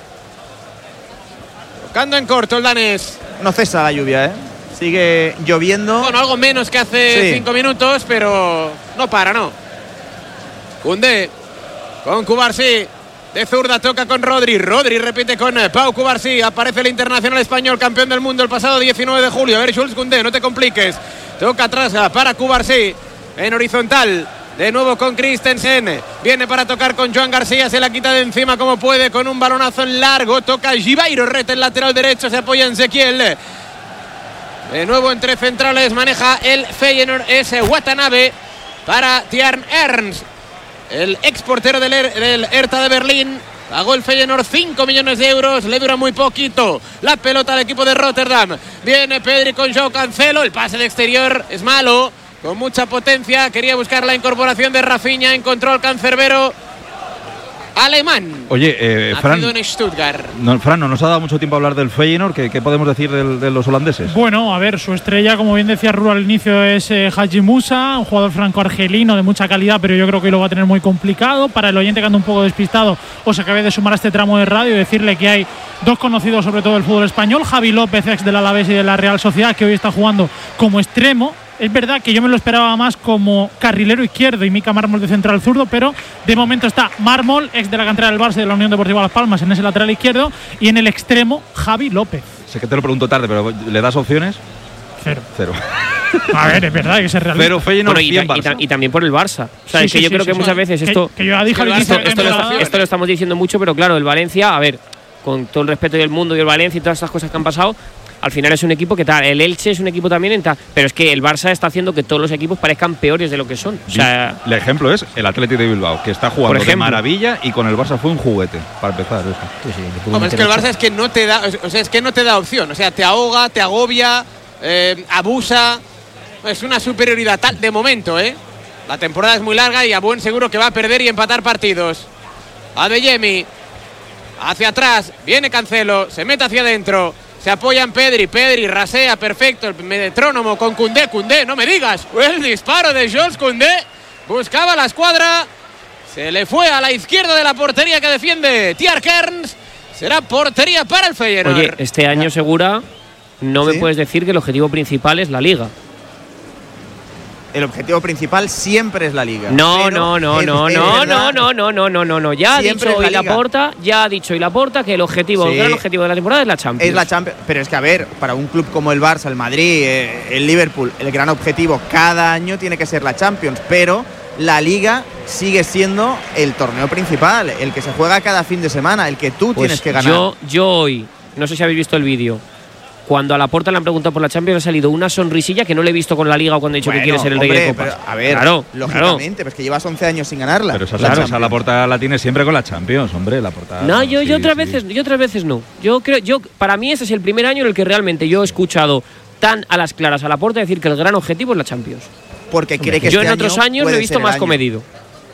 Tocando en corto el danés. No cesa la lluvia, ¿eh? Sigue lloviendo. Bueno, algo menos que hace sí. cinco minutos, pero no para, ¿no? Koundé con Cubarsí. De zurda toca con Rodri. Rodri repite con Pau Cubarsí. Aparece el internacional español, campeón del mundo el pasado diecinueve de julio. A ver, Jules Koundé, no te compliques. Toca atrás para Cubarsí. En horizontal. De nuevo con Christensen. Viene para tocar con Joan García. Se la quita de encima como puede con un balonazo en largo. Toca Givairo Rete, el lateral derecho. Se apoya en Ezequiel. De nuevo entre centrales. Maneja el Feyenoord. Es Watanabe para Tjarn Ernst, el ex portero del, er, del Hertha de Berlín. Pagó el Feyenoord cinco millones de euros. Le dura muy poquito la pelota al equipo de Rotterdam. Viene Pedri con Joao Cancelo. El pase de exterior es malo. Con mucha potencia, quería buscar la incorporación de Rafinha, encontró al cancerbero alemán. Oye, eh, Fran, en Stuttgart. No, Fran, no nos ha dado mucho tiempo a hablar del Feyenoord. ¿Qué, qué podemos decir del, de los holandeses? Bueno, a ver, su estrella, como bien decía Rulo al inicio, es eh, Haji Musa, un jugador franco-argelino de mucha calidad, pero yo creo que lo va a tener muy complicado. Para el oyente que anda un poco despistado, os acabé de sumar a este tramo de radio y decirle que hay dos conocidos sobre todo del fútbol español, Javi López, ex del Alavés y de la Real Sociedad, que hoy está jugando como extremo. Es verdad que yo me lo esperaba más como carrilero izquierdo y Mika Mármol de central zurdo, pero de momento está Mármol, ex de la cantera del Barça de la Unión Deportiva Las Palmas, en ese lateral izquierdo, y en el extremo Javi López. Sé que te lo pregunto tarde, pero ¿le das opciones? Cero. Cero. A ver, es verdad, hay que ser realista. Pero Feyenoord bueno, y, ta- y, ta- y también por el Barça. O sea, sí, es que sí, yo sí, creo sí, que sí, muchas sí. veces que, esto… Que yo ya dije al esto, inicio esto, lo, esto lo estamos diciendo mucho, pero claro, el Valencia, a ver, con todo el respeto del mundo y el Valencia y todas estas cosas que han pasado, al final es un equipo que tal, el Elche es un equipo también, en tal, pero es que el Barça está haciendo que todos los equipos parezcan peores de lo que son. O sea, el ejemplo es el Athletic de Bilbao, que está jugando de maravilla y con el Barça fue un juguete, para empezar eso. Sí, sí, Hombre, es que el Barça es que no te da, o sea, es que no te da opción, o sea, te ahoga, te agobia, eh, abusa, es una superioridad tal de momento, ¿eh? La temporada es muy larga y a buen seguro que va a perder y empatar partidos. Adeyemi hacia atrás, viene Cancelo, se mete hacia adentro, se apoya en Pedri, Pedri rasea, perfecto, el metrónomo con Koundé, Koundé, no me digas, el disparo de Jules Koundé, buscaba la escuadra, se le fue a la izquierda de la portería que defiende Thier Kerns, será portería para el Feyenoord. Oye, este año Segura, no ¿Sí? me puedes decir que el objetivo principal es la Liga. El objetivo principal siempre es la Liga. No, pero no, no, es- no, es no, verdad- no, no, no, no, no, no, no. Ya ha Siempre dicho es la hoy Liga. Laporta, ya ha dicho hoy Laporta que el objetivo, el Sí. gran objetivo de la temporada es la Champions. Es la Champions, pero es que a ver, para un club como el Barça, el Madrid, eh, el Liverpool, el gran objetivo cada año tiene que ser la Champions, pero la Liga sigue siendo el torneo principal, el que se juega cada fin de semana, el que tú Pues tienes que ganar. Yo, yo hoy, no sé si habéis visto el vídeo, cuando a Laporta le han preguntado por la Champions ha salido una sonrisilla que no le he visto con la Liga o cuando ha dicho Bueno, que quiere ser el hombre, rey de copas. pero, a ver, claro, lógicamente, pero es que llevas once años sin ganarla. Pero esa La sorpresa Champions. la porta la tiene siempre con la Champions, hombre, la porta. No, yo, yo sí, otras sí. veces, yo otras veces no. Yo creo, yo para mí ese es el primer año en el que realmente yo he escuchado tan a las claras a Laporta decir que el gran objetivo es la Champions. Porque cree que yo este en otros año años lo puede he visto ser el más año. comedido.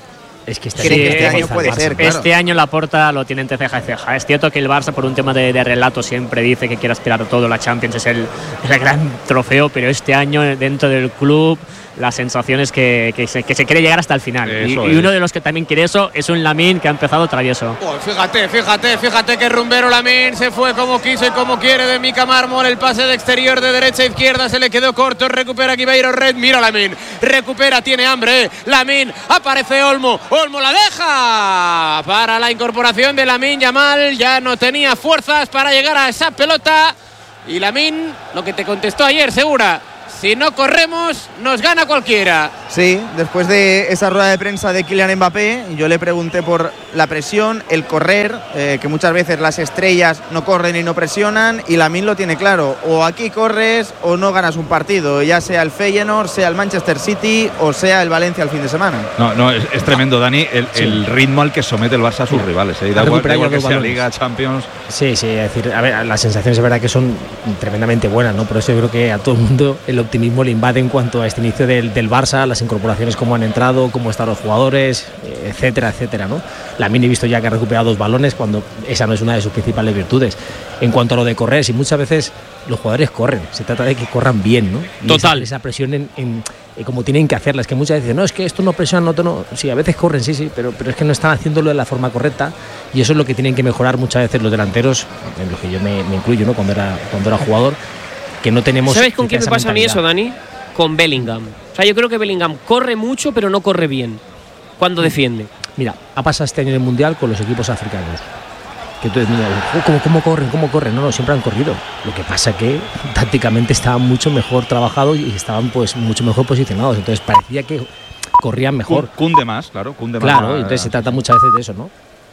Es que este, Cree que este año año puede ser, claro. Este año Laporta lo tiene entre ceja y ceja. Es cierto que el Barça, por un tema de, de relato, siempre dice que quiere aspirar a todo. La Champions es el, es el gran trofeo, pero este año dentro del club la sensación es que, que, se, que se quiere llegar hasta el final. Y, Eso y es. uno de los que también quiere eso es un Lamine que ha empezado travieso. Oh, fíjate, fíjate, fíjate que rumbero Lamine se fue como quiso y como quiere de Mika Mármol. El pase de exterior de derecha a izquierda se le quedó corto. Recupera Guibeiro Red. Mira Lamine. Recupera, tiene hambre. eh. Lamine. Aparece Olmo. Olmo la deja. Para la incorporación de Lamine Yamal. Ya no tenía fuerzas para llegar a esa pelota. Y Lamine, lo que te contestó ayer, Segura. Si no corremos, nos gana cualquiera. Sí, después de esa rueda de prensa de Kylian Mbappé, yo le pregunté por la presión, el correr, eh, que muchas veces las estrellas no corren y no presionan, y Lamine lo tiene claro, o aquí corres o no ganas un partido, ya sea el Feyenoord, sea el Manchester City o sea el Valencia el fin de semana. No, no, es, es tremendo, Dani, el, Sí. el ritmo al que somete el Barça a sus rivales. ¿eh? Da Ha igual, da recuperado igual ya que dos sea balones. Liga, Champions. Sí, sí, es decir, a ver, las sensaciones es verdad que son tremendamente buenas, ¿no? Por eso yo creo que a todo el mundo el optimismo le invade en cuanto a este inicio del, del Barça, las incorporaciones, cómo han entrado, cómo están los jugadores, eh, etcétera, etcétera, ¿no? Lamine he visto ya que ha recuperado dos balones cuando esa no es una de sus principales virtudes. En cuanto a lo de correr, si muchas veces los jugadores corren, se trata de que corran bien, ¿no? Y Total. Esa, esa presión en, en- en como tienen que hacerla, es que muchas veces dicen, no, es que esto no presiona, no, esto no. Sí, a veces corren, sí, sí, pero, pero es que no están haciéndolo de la forma correcta y eso es lo que tienen que mejorar muchas veces los delanteros, en los que yo me, me incluyo, ¿no? Cuando era, cuando era jugador, que no tenemos. ¿Sabes con quién me esa pasa a mí eso, mentalidad. Dani? Con Bellingham. O sea, yo creo que Bellingham corre mucho, pero no corre bien cuando defiende. Mira, ha pasado este año en el Mundial con los equipos africanos. Que tú dices, mira, ¿cómo, ¿cómo corren? ¿Cómo corren? No, no, siempre han corrido. Lo que pasa que tácticamente estaban mucho mejor trabajados y estaban pues mucho mejor posicionados. Entonces parecía que corrían mejor. Cun- Cunde más, claro, cunde más. Claro, Ah, entonces se trata muchas veces de eso, ¿no?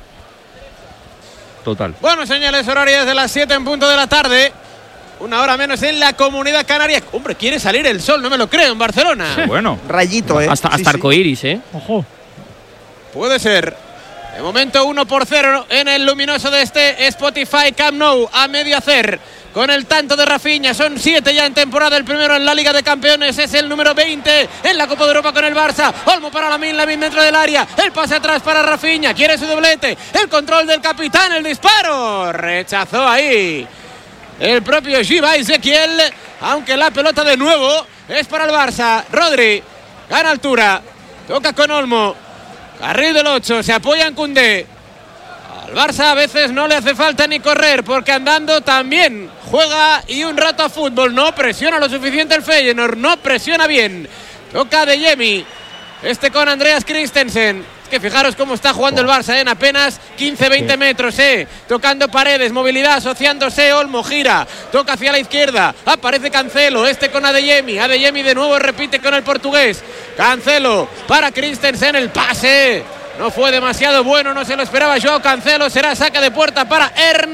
Total. Bueno, señales horarias de las siete en punto de la tarde. Una hora menos en la Comunidad Canaria. Hombre, quiere salir el sol, no me lo creo, en Barcelona. Bueno. Rayito, ¿eh? Hasta, Sí, hasta sí. arcoiris, ¿eh? Ojo. Puede ser. De momento uno por cero en el luminoso de este Spotify Camp Nou a medio hacer. Con el tanto de Rafinha, son siete ya en temporada. El primero en la Liga de Campeones es el número veinte en la Copa de Europa con el Barça. Olmo para Lamine, Lamine dentro del área. El pase atrás para Rafinha, quiere su doblete. El control del capitán, el disparo. Rechazó ahí el propio Giva Ezequiel. Aunque la pelota de nuevo es para el Barça. Rodri gana altura, toca con Olmo. Carril del ocho, se apoya en Koundé. Al Barça a veces no le hace falta ni correr porque andando también juega y un rato a fútbol. No presiona lo suficiente el Feyenoord, no presiona bien. Toca Adeyemi, este con Andreas Christensen. Es que fijaros cómo está jugando el Barça, ¿eh? En apenas quince veinte metros, ¿eh? Tocando paredes, movilidad, asociándose. Olmo gira, toca hacia la izquierda, aparece Cancelo, este con Adeyemi. Adeyemi de nuevo repite con el portugués. Cancelo para Christensen, el pase no fue demasiado bueno, no se lo esperaba Joao Cancelo, será saque de puerta para Ernst,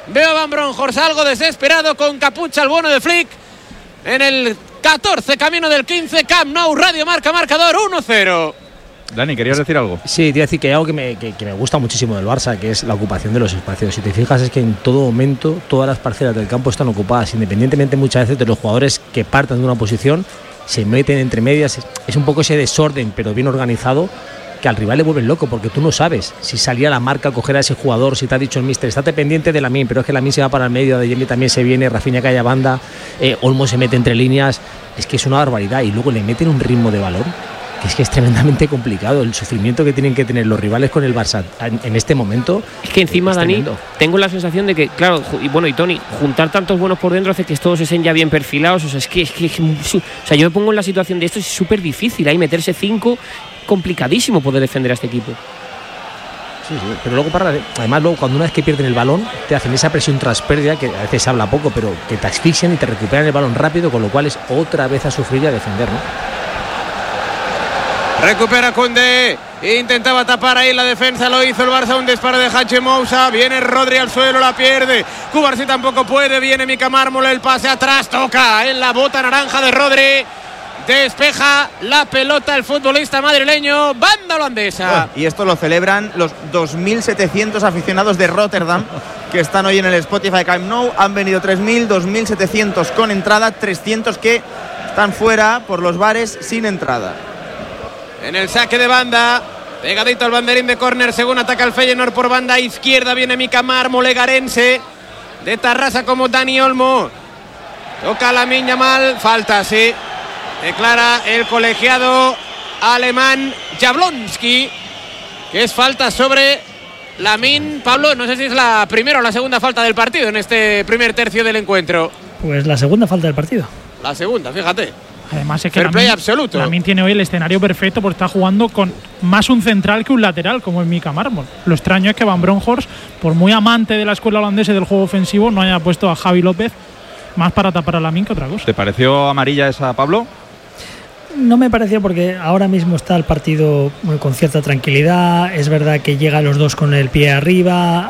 Veo a Van Bronckhorst algo desesperado con capucha al bueno de Flick. En el catorce, camino del quince, Camp Nou, Radio Marca, marcador uno cero. Dani, ¿querías decir algo? Sí, te iba a decir que hay algo que me, que, que me gusta muchísimo del Barça, que es la ocupación de los espacios. Si te fijas, es que en todo momento todas las parcelas del campo están ocupadas, independientemente muchas veces de los jugadores que partan de una posición, se meten entre medias. Es un poco ese desorden, pero bien organizado, que al rival le vuelve loco, porque tú no sabes si salía la marca a coger a ese jugador, si te ha dicho el míster, estate pendiente de Lamine, pero es que Lamine se va para el medio, de Jemmy también se viene, Rafinha cae a banda, eh, Olmo se mete entre líneas, es que es una barbaridad, y luego le meten un ritmo de balón que es que es tremendamente complicado, el sufrimiento que tienen que tener los rivales con el Barça en, en este momento. Es que encima, es Dani, tengo la sensación de que, claro, y bueno, y Tony, juntar tantos buenos por dentro hace que todos estén ya bien perfilados, o sea, es que, es que es, o sea, yo me pongo en la situación de esto, es súper difícil, ahí meterse cinco, complicadísimo poder defender a este equipo. Sí, sí, pero luego para, además luego cuando una vez que pierden el balón te hacen esa presión tras pérdida, que a veces se habla poco, pero que te asfixian y te recuperan el balón rápido, con lo cual es otra vez a sufrir y a defender, ¿no? Recupera Koundé, intentaba tapar ahí la defensa, lo hizo el Barça, un disparo de Hache Moussa, viene Rodri al suelo, la pierde, Cubarsí tampoco puede, viene Mika Mármol, el pase atrás, toca en la bota naranja de Rodri, despeja la pelota el futbolista madrileño, banda holandesa. Y esto lo celebran los dos mil setecientos aficionados de Rotterdam que están hoy en el Spotify Camp Nou. Han venido tres mil, dos mil setecientos con entrada, trescientos que están fuera por los bares sin entrada. En el saque de banda, pegadito al banderín de córner, según ataca el Feyenoord por banda izquierda, viene Mika Mármol, legarense, de Tarrasa como Dani Olmo, toca Lamine Yamal, falta, sí, declara el colegiado alemán Jablonski, que es falta sobre Lamine. Pablo, no sé si es la primera o la segunda falta del partido en este primer tercio del encuentro. Pues la segunda falta del partido. La segunda, fíjate. Además es que Fair play Lamine, absoluto. Lamine tiene hoy el escenario perfecto porque está jugando con más un central que un lateral, como es Mika Mármol. Lo extraño es que Van Bronckhorst, por muy amante de la escuela holandesa y del juego ofensivo, no haya puesto a Javi López más para tapar a Lamine que otra cosa. ¿Te pareció amarilla esa, Pablo? No me pareció, porque ahora mismo está el partido con cierta tranquilidad. Es verdad que llega los dos con el pie arriba.